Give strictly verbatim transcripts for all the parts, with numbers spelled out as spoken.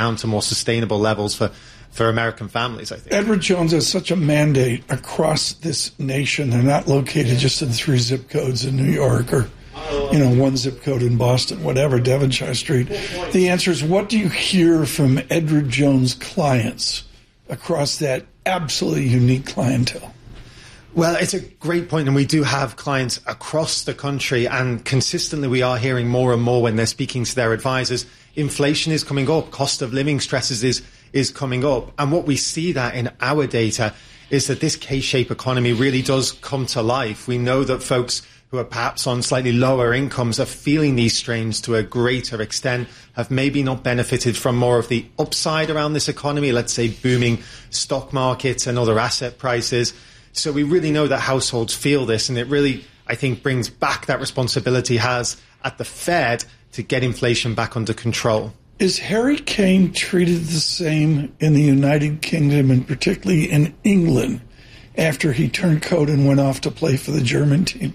down to more sustainable levels for, for American families, I think. Edward Jones has such a mandate across this nation. They're not located just in three zip codes in New York or, you know, one zip code in Boston, whatever, Devonshire Street. The answer is, what do you hear from Edward Jones' clients across that absolutely unique clientele? Well, it's a great point, and we do have clients across the country, and consistently we are hearing more and more when they're speaking to their advisors, inflation is coming up, cost of living stresses is, is coming up. And what we see that in our data is that this K-shaped economy really does come to life. We know that folks who are perhaps on slightly lower incomes are feeling these strains to a greater extent, have maybe not benefited from more of the upside around this economy, let's say booming stock markets and other asset prices. So we really know that households feel this, and it really, I think, brings back that responsibility has at the Fed to get inflation back under control. Is Harry Kane treated the same in the United Kingdom, and particularly in England, after he turned coat and went off to play for the German team?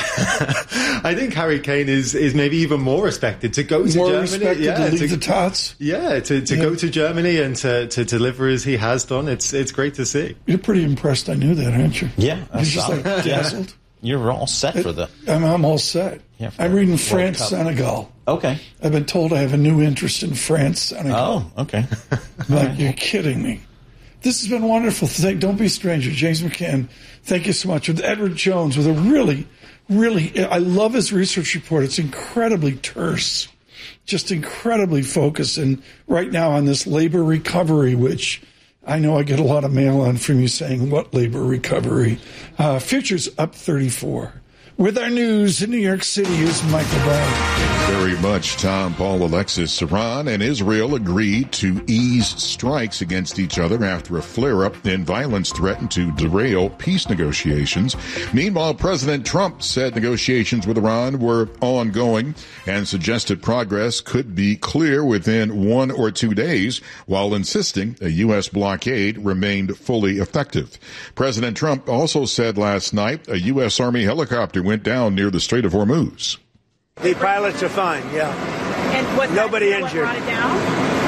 I think Harry Kane is, is maybe even more respected to go to more Germany. respected yeah, to lead to, the tots? Yeah, to, to yeah. go to Germany and to, to deliver as he has done. It's it's great to see. You're pretty impressed. I knew that, aren't you? Yeah. You're just like dazzled. You're all set for the... I'm, I'm all set. Yeah, I'm reading France, Senegal. Okay. I've been told I have a new interest in France, Senegal. Oh, okay. Like, you're kidding me. This has been wonderful. Thank, don't be a stranger. James McCann, thank you so much. With Edward Jones, with a really, really, I love his research report. It's incredibly terse, just incredibly focused. And right now on this labor recovery, which I know I get a lot of mail on from you saying, what labor recovery? Uh, futures up thirty-four. With our news in New York City is Michael Brown. Very much. Tom, Paul, Alexis. Iran and Israel agreed to ease strikes against each other after a flare-up in violence threatened to derail peace negotiations. Meanwhile, President Trump said negotiations with Iran were ongoing and suggested progress could be clear within one or two days, while insisting a U S blockade remained fully effective. President Trump also said last night a U S Army helicopter went down near the Strait of Hormuz. The pilots are fine, yeah. And was nobody that injured. What brought it down?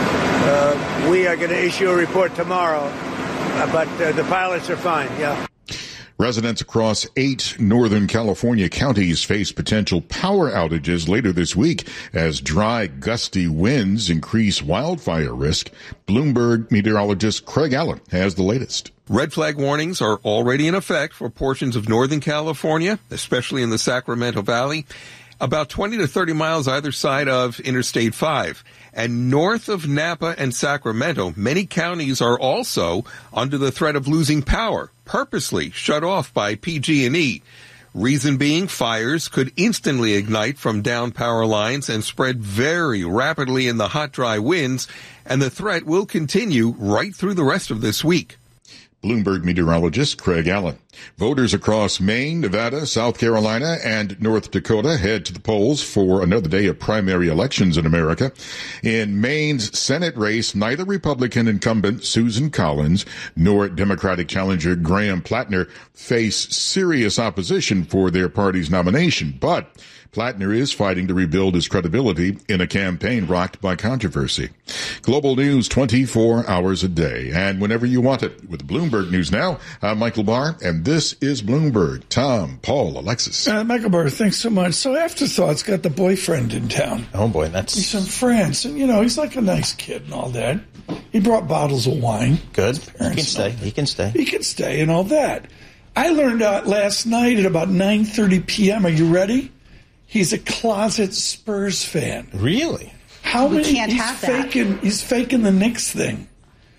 Uh, we are going to issue a report tomorrow, uh, but uh, the pilots are fine, yeah. Residents across eight Northern California counties face potential power outages later this week as dry, gusty winds increase wildfire risk. Bloomberg meteorologist Craig Allen has the latest. Red flag warnings are already in effect for portions of Northern California, especially in the Sacramento Valley, about twenty to thirty miles either side of Interstate five. And north of Napa and Sacramento, many counties are also under the threat of losing power, purposely shut off by P G and E. Reason being, fires could instantly ignite from down power lines and spread very rapidly in the hot, dry winds, and the threat will continue right through the rest of this week. Bloomberg meteorologist Craig Allen. Voters across Maine, Nevada, South Carolina, and North Dakota head to the polls for another day of primary elections in America. In Maine's Senate race, neither Republican incumbent Susan Collins nor Democratic challenger Graham Plattner face serious opposition for their party's nomination, but Plattner is fighting to rebuild his credibility in a campaign rocked by controversy. Global news twenty-four hours a day and whenever you want it. With Bloomberg News Now, I'm Michael Barr, and this is Bloomberg. Tom, Paul, Alexis. Uh, Michael Barr, thanks so much. So Afterthought's got the boyfriend in town. Oh, boy, that's... He's from France, and, you know, he's like a nice kid and all that. He brought bottles of wine. Good. He can stay. He can stay. He can stay and all that. I learned out last night at about nine thirty p.m. Are you ready? He's a closet Spurs fan. Really? How we many? Can't he's have faking. That. He's faking the Knicks thing,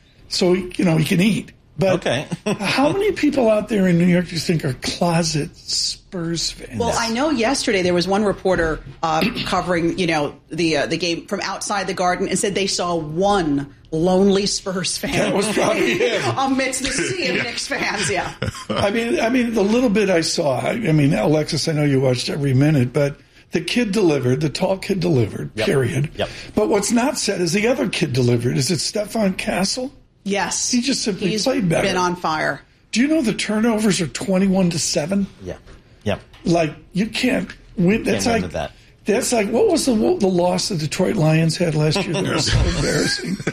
so you know he can eat. But okay. How many people out there in New York do you think are closet Spurs fans? Well, I know yesterday there was one reporter uh, covering, you know, the uh, the game from outside the Garden and said they saw one lonely Spurs fan. That was probably him. Amidst the sea of Knicks fans, yeah. I mean, I mean, the little bit I saw. I, I mean, Alexis, I know you watched every minute, but the kid delivered. The tall kid delivered. Yep. Period. Yep. But what's not said is the other kid delivered. Is it Stefan Castle? Yes. He just simply He's played better. Been on fire. Do you know the turnovers are twenty-one to seven? Yeah. Yep. Like, you can't win. That's can't win like with that. That's like, what was the the loss the Detroit Lions had last year? That was so embarrassing.